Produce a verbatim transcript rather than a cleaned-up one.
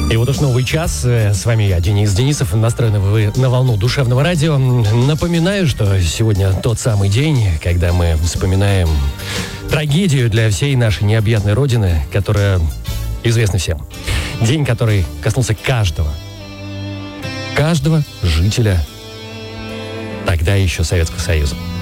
И вот уж новый час. С вами я, Денис Денисов. Настроены вы на волну душевного радио. Напоминаю, что сегодня тот самый день, когда мы вспоминаем трагедию для всей нашей необъятной родины, которая известна всем. День, который коснулся каждого. Каждого жителя тогда еще Советского Союза.